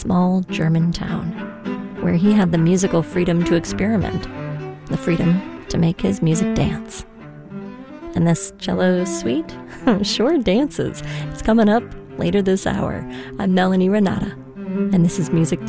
small German town where he had the musical freedom to experiment, the freedom to make his music dance. And this cello suite sure dances. It's coming up later this hour. I'm Melanie Renata, and this is Music